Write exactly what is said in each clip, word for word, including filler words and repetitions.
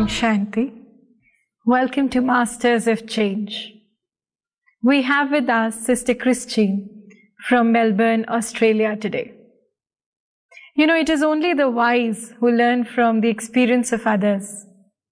Om Shanti. Welcome to Masters of Change. We have with us Sister Christine from Melbourne, Australia today. You know, it is only the wise who learn from the experience of others.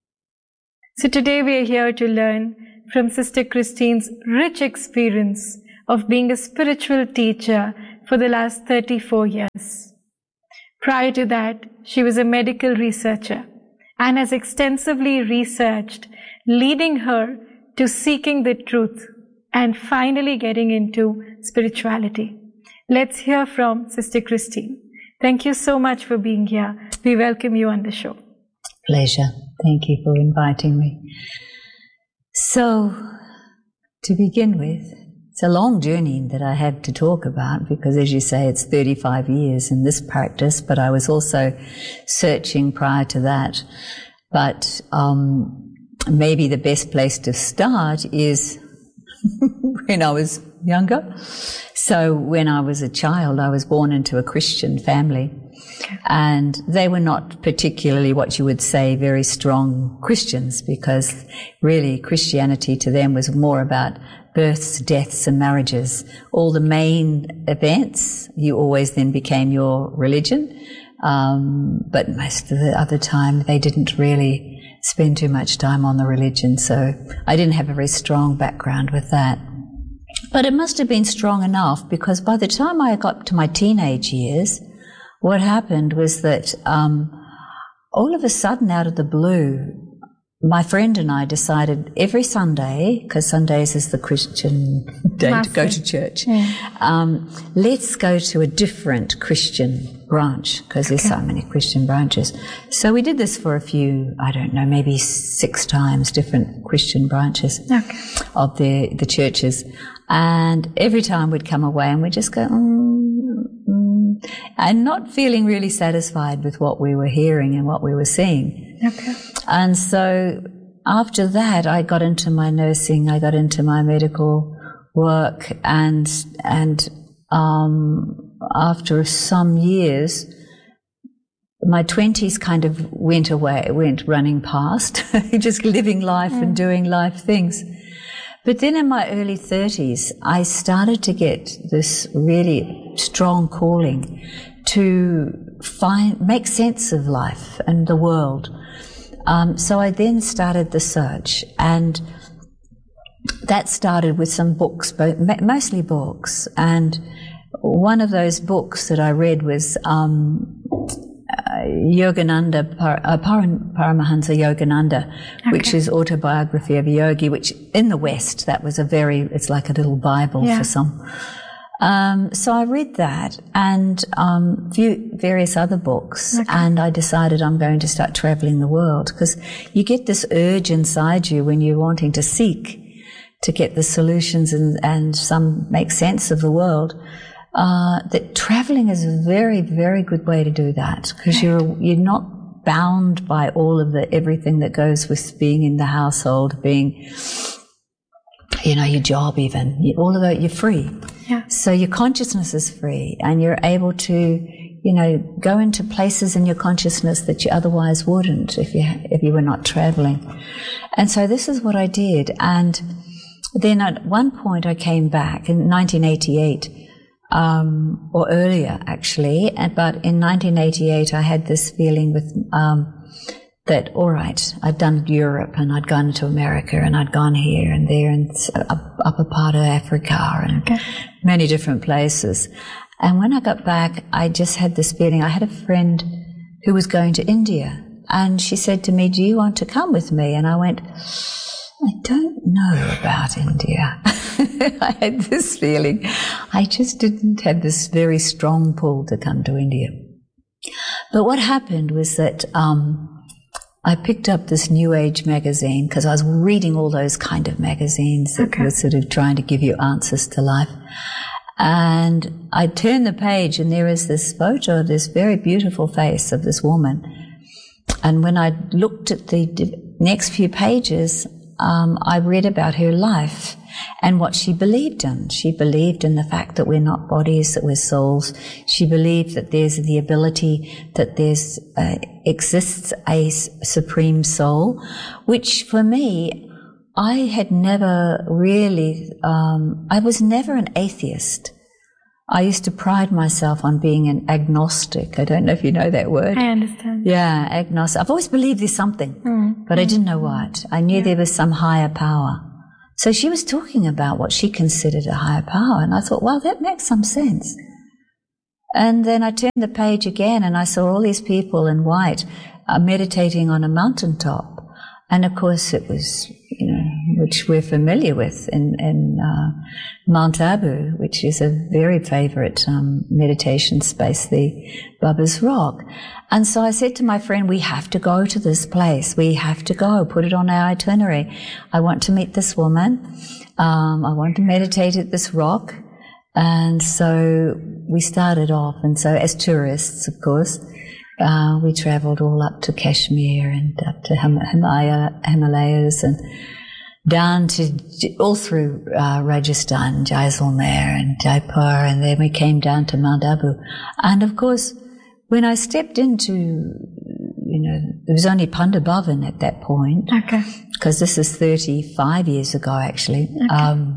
So today we are here to learn from Sister Christine's rich experience of being a spiritual teacher for the last thirty-four years. Prior to that, she was a medical researcher and has extensively researched, leading her to seeking the truth and finally getting into spirituality. Let's hear from Sister Christine. Thank you so much for being here. We welcome you on the show. Pleasure. Thank you for inviting me. So, to begin with, it's a long journey that I have to talk about because, as you say, it's thirty-five years in this practice, but I was also searching prior to that. But um, maybe the best place to start is when I was younger. So when I was a child, I was born into a Christian family. And they were not particularly what you would say very strong Christians, because really Christianity to them was more about births, deaths and marriages. All the main events, you always then became your religion. Um, but most of the other time they didn't really spend too much time on the religion. So I didn't have a very strong background with that. But it must have been strong enough, because by the time I got to my teenage years, what happened was that um, all of a sudden, out of the blue, my friend and I decided every Sunday, because Sundays is the Christian day Massive. to go to church, yeah. um, let's go to a different Christian branch, because okay. there's so many Christian branches. So we did this for a few, I don't know, maybe six times, different Christian branches okay. of the, the churches. And every time we'd come away and we'd just go, mm, mm, and not feeling really satisfied with what we were hearing and what we were seeing. Okay. And so after that, I got into my nursing, I got into my medical work, and and um, after some years, my twenties kind of went away, went running past, just living life mm. and doing life things. But then in my early thirties, I started to get this really strong calling to find, make sense of life and the world. Um, so I then started the search, and that started with some books, mostly books. And one of those books that I read was um, uh, Yogananda, Par- uh, Param- Paramahansa Yogananda, okay. which is Autobiography of a Yogi, which in the West, that was a very, it's like a little Bible yeah. for some. Um, so I read that and um, few, various other books, okay. and I decided I'm going to start traveling the world, because you get this urge inside you when you're wanting to seek to get the solutions and, and some make sense of the world. Uh, that traveling is a very, very good way to do that, because you're you're not bound by all of the everything that goes with being in the household, being, you know, your job even. You, all of that, you're free. Yeah. So your consciousness is free, and you're able to, you know, go into places in your consciousness that you otherwise wouldn't if you if you were not traveling. And so this is what I did. And then at one point I came back in nineteen eighty-eight. Um, or earlier, actually, but in nineteen eighty-eight I had this feeling with um, that, all right, I'd done Europe and I'd gone to America and I'd gone here and there and up, upper part of Africa and okay. many different places. And when I got back, I just had this feeling. I had a friend who was going to India, and she said to me, do you want to come with me? And I went, I don't know about India. I had this feeling. I just didn't have this very strong pull to come to India. But what happened was that um, I picked up this New Age magazine, because I was reading all those kind of magazines that okay. were sort of trying to give you answers to life. And I turned the page, and there is this photo of this very beautiful face of this woman. And when I looked at the next few pages, Um, I read about her life, and what she believed in. She believed in the fact that we're not bodies, that we're souls. She believed that there's the ability that there's uh, exists a supreme soul, which for me, I had never really, um, I was never an atheist. I used to pride myself on being an agnostic. I don't know if you know that word. I understand. Yeah, agnostic. I've always believed there's something, mm. but I didn't know what. I knew yeah. there was some higher power. So she was talking about what she considered a higher power, and I thought, well, that makes some sense. And then I turned the page again, and I saw all these people in white uh, meditating on a mountaintop. And of course it was, you know, which we're familiar with in, in uh, Mount Abu, which is a very favourite um, meditation space, the Baba's Rock. And so I said to my friend, we have to go to this place. We have to go, put it on our itinerary. I want to meet this woman. Um, I want to meditate at this rock. And so we started off. And so as tourists, of course, Uh, we travelled all up to Kashmir and up to Him- Himalaya, Himalayas and down to all through uh, Rajasthan, Jaisalmer and Jaipur, and then we came down to Mount Abu. And of course, when I stepped into, you know, there was only Panda Bhavan at that point, okay, because this is thirty-five years ago actually, okay. um,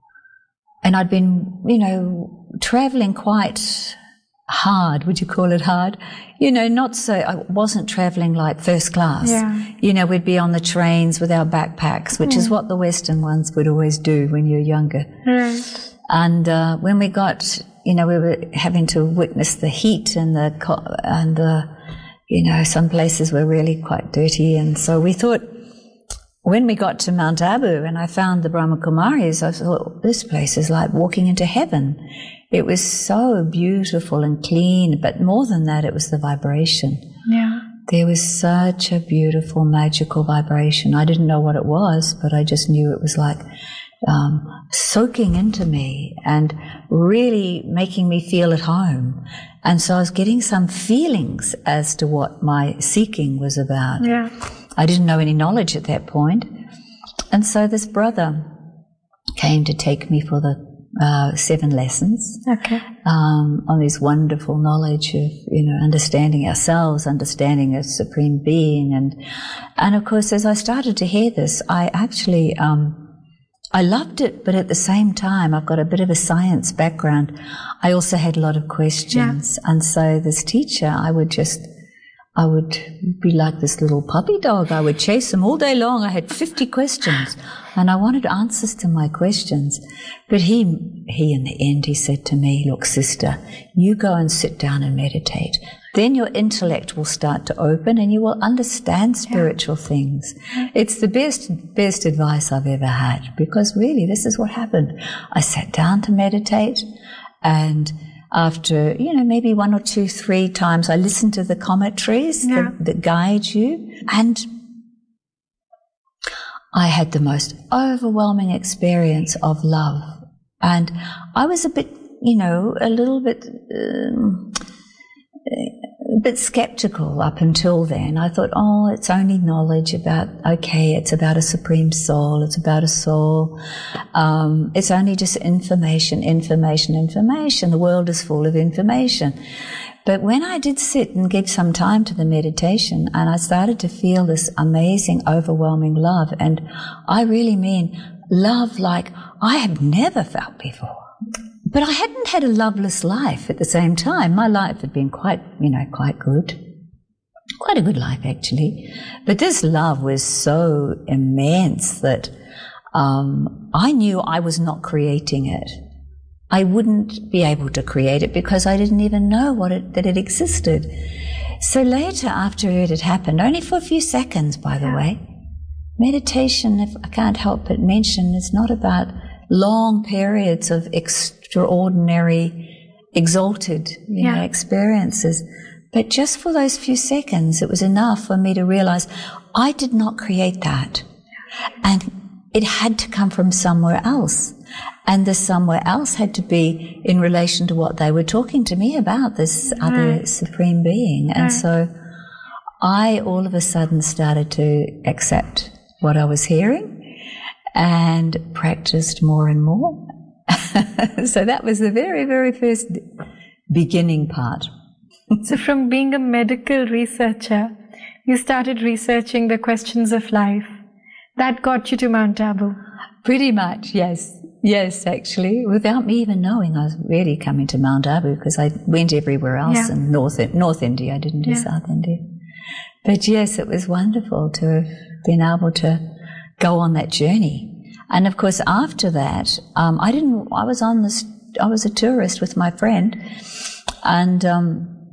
and I'd been, you know, travelling quite hard, would you call it hard? You know, not so, I wasn't travelling like first class. Yeah. You know, we'd be on the trains with our backpacks, which mm. is what the Western ones would always do when you're younger. Right. And uh, when we got, you know, we were having to witness the heat and the, and the, you know, some places were really quite dirty. And so we thought, when we got to Mount Abu and I found the Brahma Kumaris, I thought, this place is like walking into heaven. It was so beautiful and clean, but more than that, it was the vibration. Yeah. There was such a beautiful, magical vibration. I didn't know what it was, but I just knew it was like um, soaking into me and really making me feel at home. And so I was getting some feelings as to what my seeking was about. Yeah. I didn't know any knowledge at that point. And so this brother came to take me for the Uh, seven lessons okay. um, on this wonderful knowledge of, you know, understanding ourselves, understanding a supreme being, and and of course, as I started to hear this, I actually um, I loved it, but at the same time, I've got a bit of a science background. I also had a lot of questions, yeah. and so this teacher, I would just. I would be like this little puppy dog. I would chase them all day long. I had fifty questions and I wanted answers to my questions. But he, he in the end, he said to me, look, sister, you go and sit down and meditate. Then your intellect will start to open and you will understand spiritual yeah. things. It's the best, best advice I've ever had, because really this is what happened. I sat down to meditate, and after, you know, maybe one or two, three times, I listened to the commentaries yeah. that, that guide you, and I had the most overwhelming experience of love. And I was a bit, you know, a little bit, um, a bit skeptical up until then. I thought, oh, it's only knowledge about, okay, it's about a supreme soul, it's about a soul. Um, it's only just information, information, information. The world is full of information. But when I did sit and give some time to the meditation, and I started to feel this amazing, overwhelming love, and I really mean love like I have never felt before. But I hadn't had a loveless life at the same time. My life had been quite, you know, quite good. Quite a good life, actually. But this love was so immense that um, I knew I was not creating it. I wouldn't be able to create it because I didn't even know what it, that it existed. So later, after it had happened, only for a few seconds, by the way, meditation, if I can't help but mention, is not about long periods of extraordinary, exalted, you yeah. know, experiences. But just for those few seconds, it was enough for me to realize I did not create that. And it had to come from somewhere else. And the somewhere else had to be in relation to what they were talking to me about, this right. other supreme being. And right. so I all of a sudden started to accept what I was hearing. and practiced more and more. So that was the very, very first beginning part. So from being a medical researcher, you started researching the questions of life. That got you to Mount Abu. Pretty much, yes. Yes, actually, without me even knowing, I was really coming to Mount Abu because I went everywhere else Yeah. in North North India. I didn't do Yeah. South India. But yes, it was wonderful to have been able to go on that journey. And of course, after that, um, I didn't. I was on this. I was a tourist with my friend, and um,